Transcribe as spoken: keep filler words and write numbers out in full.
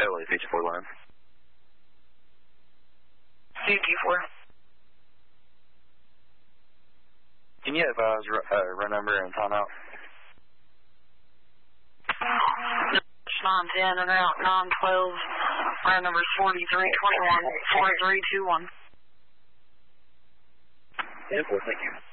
L A fifty-four line. fifty-four. Can you advise uh, run number and time out? nine ten and out, nine twelve. Run number forty-three twenty-one, forty-three twenty-one. ten four, thank you.